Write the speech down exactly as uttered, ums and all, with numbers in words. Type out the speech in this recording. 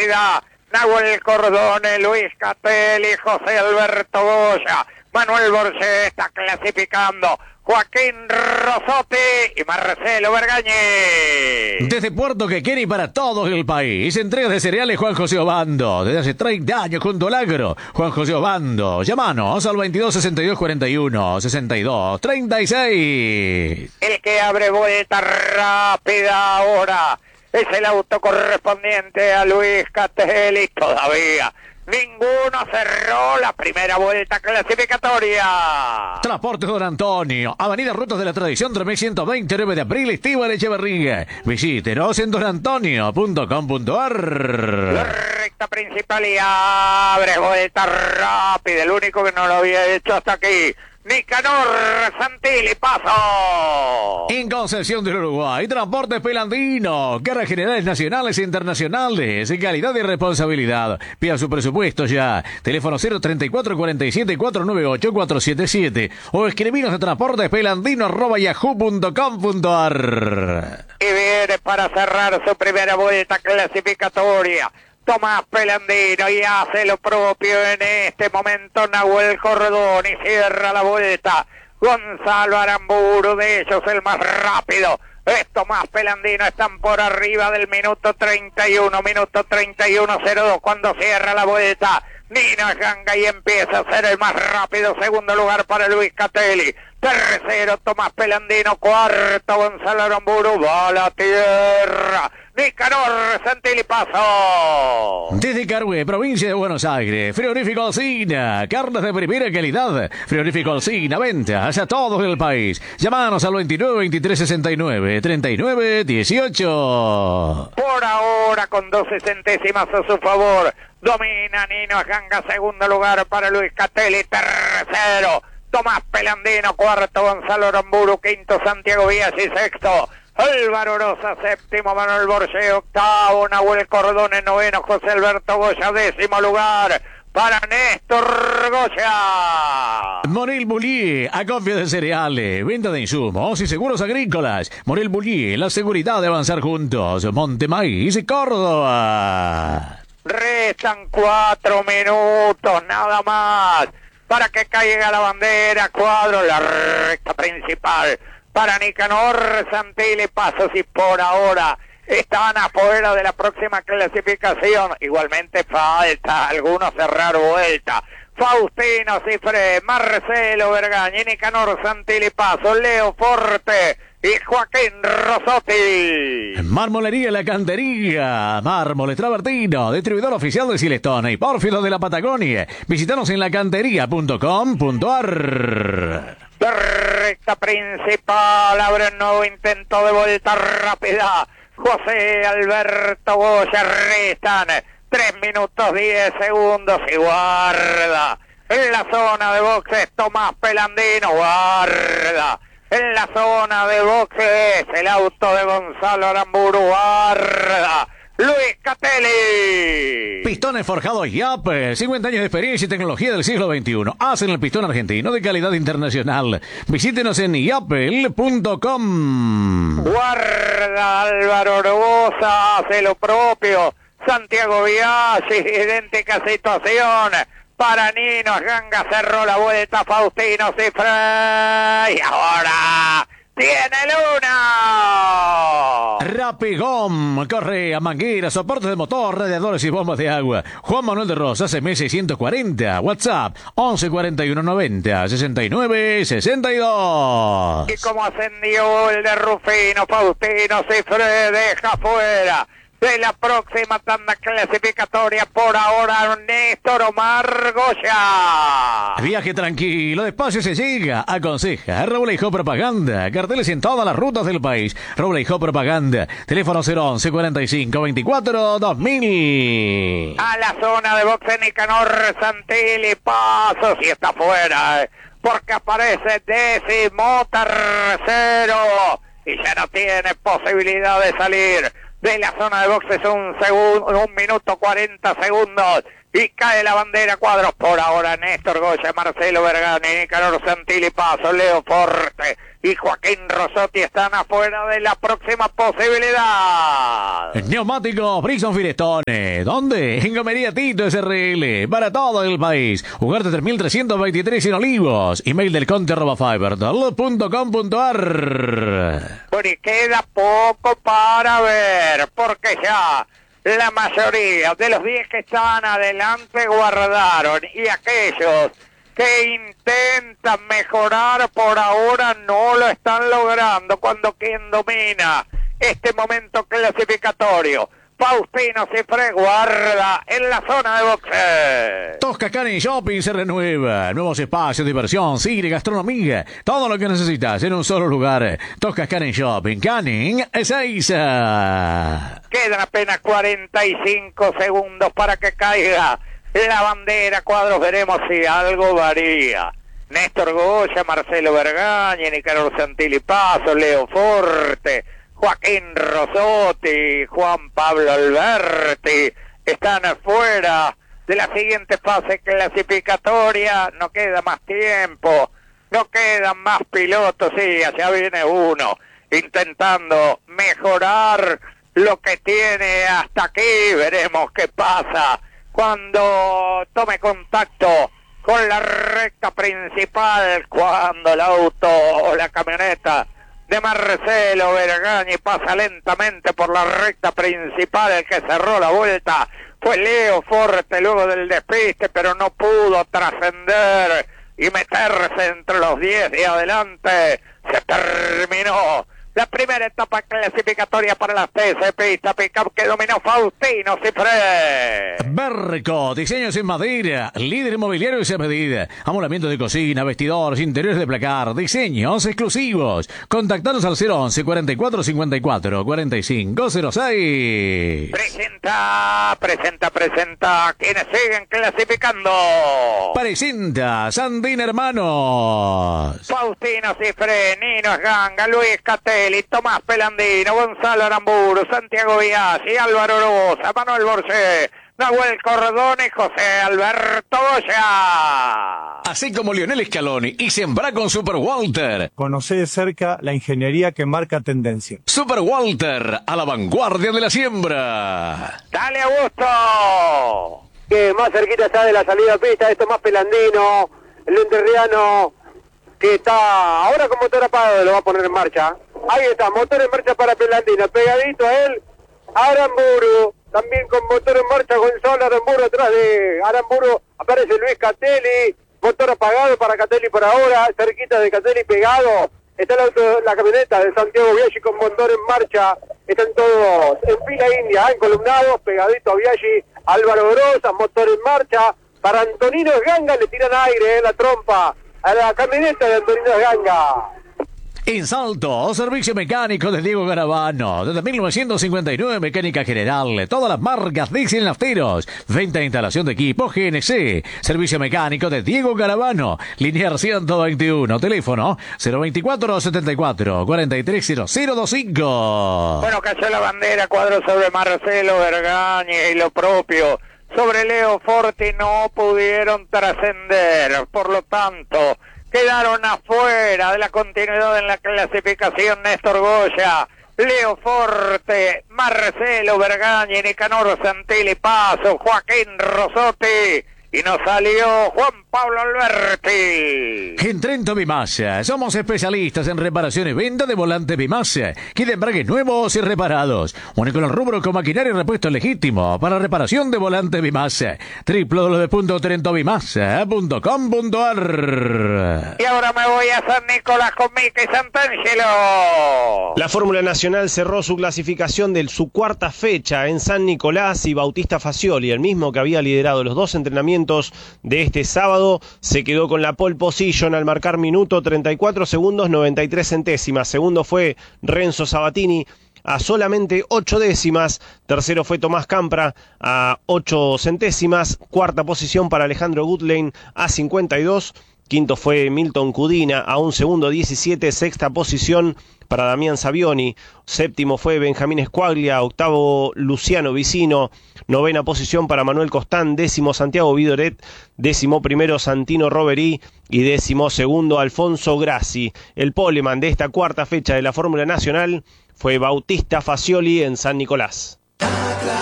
rápida. Nahuel Cordone, Luis Catelli, José Alberto Goya, Manuel Borges está clasificando, Joaquín Rosotti y Marcelo Bergañi. Desde Puerto Quequén y para todo el país, entregas de cereales Juan José Obando. Desde hace treinta años junto al agro, Juan José Obando. Llámanos al veintidós sesenta y dos cuarenta y uno sesenta y dos treinta y seis. El que abre vuelta rápida ahora es el auto correspondiente a Luis Catelli. Todavía ninguno cerró la primera vuelta clasificatoria. Transportes Don Antonio, Avenida Rutas de la Tradición, tres mil ciento veinte, nueve de abril, Estíbal Echeverría. Visítenos en don antonio punto com punto a r. La recta principal y abre vuelta rápida, el único que no lo había hecho hasta aquí. Nicanor Santilli, paso. En Concepción del Uruguay, Transportes Pelandino, cargas generales nacionales e internacionales, calidad y responsabilidad. Pida su presupuesto ya. Teléfono cero treinta y cuatro cuarenta y siete cuatrocientos noventa y ocho cuatrocientos setenta y siete o escribinos a transportespelandino arroba yahoo punto com punto a r. Y viene para cerrar su primera vuelta clasificatoria Tomás Pelandino y hace lo propio en este momento Nahuel Cordón y cierra la vuelta Gonzalo Aramburu, de ellos el más rápido es Tomás Pelandino. Están por arriba del minuto treinta y uno, minuto treinta y uno cero dos cuando cierra la vuelta Nino Ganga y empieza a ser el más rápido. Segundo lugar para Luis Catelli, tercero Tomás Pelandino, cuarto Gonzalo Aramburu. Va a la tierra Nicanor Santilli, paso. Desde Carhue, provincia de Buenos Aires, Frigorífico Alsina, carnes de primera calidad. Frigorífico Alsina, ventas a todo el país. Llámanos al veintinueve veintitrés sesenta y nueve treinta y nueve dieciocho. Por ahora con doce centésimas a su favor domina Nino Ganga. Segundo lugar para Luis Catelli, tercero Tomás Pelandino, cuarto Gonzalo Aramburu, quinto Santiago Vías y sexto Álvaro Rosa, séptimo Manuel Borges, octavo Nahuel Cordón, noveno José Alberto Goya, décimo lugar para Néstor Goya. Morel Bullier, acopio de cereales, venta de insumos y seguros agrícolas. Morel Bullier, la seguridad de avanzar juntos. Montemaíz y Córdoba. Restan cuatro minutos nada más para que caiga la bandera. Cuadro, la recta principal para Nicanor Santilli, pasos y por ahora están afuera de la próxima clasificación. Igualmente falta algunos cerrar vuelta. Faustino Cifré, Marcelo Bergañi, Nicanor Santilli, paso, Leo Forte y Joaquín Rosotti. Marmolería La Cantería, mármoles travertino, distribuidor oficial de Silestone y Pórfido de la Patagonia. Visítanos en lacantería punto com punto a r. Recta principal, abre un nuevo intento de vuelta rápida. José Alberto Goya, restan tres minutos diez segundos y guarda. En la zona de boxes Tomás Pelandino, guarda. En la zona de boxes el auto de Gonzalo Aramburu, guarda. Luis Catelli. Pistones forjados Yapel, cincuenta años de experiencia y tecnología del siglo veintiuno. Hacen el pistón argentino de calidad internacional. Visítenos en yapel punto com. Guarda Álvaro Orbosa, hace lo propio. Santiago Biaggi, idéntica situación para Nino Ganga, cerró la vuelta Faustino Cifré y ahora tiene luna. Rapigom, correa, manguera, soportes de motor, radiadores y bombas de agua. Juan Manuel de Rosas, M S seiscientos cuarenta, WhatsApp once cuarenta y uno noventa sesenta y nueve sesenta y dos. Y como ascendió el de Rufino, Faustino Cifré deja fuera de la próxima tanda clasificatoria por ahora Néstor Omar Goya. Viaje tranquilo, despacio se llega. Aconseja Roblejo Propaganda. Carteles en todas las rutas del país. Roblejo Propaganda. Teléfono cero once cuarenta y cinco veinticuatro dos mil. A la zona de boxe Nicanor Santilli, pasos y está fuera, eh, porque aparece décimo tercero y ya no tiene posibilidad de salir de la zona de boxes. Un segundo, un minuto cuarenta segundos y cae la bandera. Cuadros por ahora, Néstor Goya, Marcelo Vergani, Nicanor Santilli Paso, Leo Forte y Joaquín Rosotti están afuera de la próxima posibilidad. Neumáticos Brixton Firestone. ¿Dónde? En Gomería Tito S R L. Para todo el país. Ugarte tres mil trescientos veintitrés en Olivos. Email del conte arroba fibertel punto com punto ar. Bueno, y queda poco para ver, porque ya la mayoría de los diez que están adelante guardaron, y aquellos que intentan mejorar por ahora no lo están logrando. Cuando quien domina este momento clasificatorio, Faustino Cifré, guarda en la zona de boxeo. Tosca Canning Shopping se renueva. Nuevos espacios, diversión, cine, gastronomía. Todo lo que necesitas en un solo lugar. Tosca Canning Shopping. Canning Ezeiza. Quedan apenas cuarenta y cinco segundos para que caiga la bandera. Cuadros, veremos si algo varía. Néstor Goya, Marcelo Vergani, Nicanor Santilli Paso, Leo Forte, Joaquín Rosotti, Juan Pablo Alberti están afuera de la siguiente fase clasificatoria. No queda más tiempo, no quedan más pilotos. Sí, allá viene uno intentando mejorar lo que tiene hasta aquí. Veremos qué pasa cuando tome contacto con la recta principal, cuando el auto o la camioneta de Marcelo Vergani pasa lentamente por la recta principal. El que cerró la vuelta fue Leo Forte luego del despiste, pero no pudo trascender y meterse entre los diez de adelante. Se terminó la primera etapa clasificatoria para las T C Pista Pickup, que dominó Faustino Cifré. Berco, diseños en madera, líder inmobiliario y se medida. Amolamiento de cocina, vestidores, interiores de placar, diseños exclusivos. Contactanos al cero once, cuarenta y cuatro, cincuenta y cuatro, cuarenta y cinco cero seis. Presenta, presenta, presenta, quienes siguen clasificando. Presenta Sandín Hermanos. Faustino Cifré, Nino Esganga, Luis Catel, Tomás Pelandino, Gonzalo Aramburu, Santiago Biasi, Álvaro Rosa, Manuel Borcé, Nahuel Cordón y José Alberto Goya. Así como Lionel Scaloni y Sembra con Super Walter. Conoce de cerca la ingeniería que marca tendencia. Super Walter, a la vanguardia de la siembra. Dale, Augusto. Que más cerquita está de la salida a pista, esto más Pelandino, el enterriano, que está ahora con motor apagado, lo va a poner en marcha. Ahí está, motor en marcha para Pelandino, pegadito a él, Aramburu, también con motor en marcha, Gonzalo Aramburu atrás de Aramburu, aparece Luis Catelli, motor apagado para Catelli por ahora, cerquita de Catelli pegado, está el auto, la camioneta de Santiago Biaggi con motor en marcha, están todos en fila india, encolumnados, pegadito a Biaggi, Álvaro Grosa, motor en marcha, para Antonino Esganga le tiran aire en la trompa a la camioneta de Antonino Esganga. En Salto, servicio mecánico de Diego Garavano. Desde mil novecientos cincuenta y nueve, mecánica general. Todas las marcas diesel nafteros. Venta e instalación de equipo G N C. Servicio mecánico de Diego Garavano. Linear ciento veintiuno. Teléfono cero veinticuatro, setenta y cuatro, cuarenta y tres cero cero veinticinco. Bueno, cayó la bandera, cuadro sobre Marcelo Vergani y lo propio sobre Leo Forti. No pudieron trascender. Por lo tanto, quedaron afuera de la continuidad en la clasificación Néstor Goya, Leo Forte, Marcelo Vergani, Nicanor Santilli Paso, Joaquín Rosotti, y nos salió Juan Pablo Alberti. En Trento Bimasa, somos especialistas en reparación y venta de volante Bimasa, kit de embragues nuevos y reparados. Único en el rubro con maquinaria y repuesto legítimo para reparación de volante Bimasa. doble u doble u doble u punto trento bimasa punto com punto ar. Y ahora me voy a San Nicolás con Mickey Santangelo. La Fórmula Nacional cerró su clasificación de su cuarta fecha en San Nicolás y Bautista Facioli, el mismo que había liderado los dos entrenamientos de este sábado, se quedó con la pole position al marcar minuto treinta y cuatro segundos noventa y tres centésimas. Segundo fue Renzo Sabatini a solamente ocho décimas. Tercero fue Tomás Campra a ocho centésimas. Cuarta posición para Alejandro Gutlein a cincuenta y dos. quinto fue Milton Cudina, a un segundo diecisiete, sexta posición para Damián Savioni, séptimo fue Benjamín Escuaglia, octavo Luciano Vicino, novena posición para Manuel Costán, décimo Santiago Vidoret, décimo primero Santino Roverí y décimo segundo Alfonso Grassi. El poleman de esta cuarta fecha de la Fórmula Nacional fue Bautista Fascioli en San Nicolás.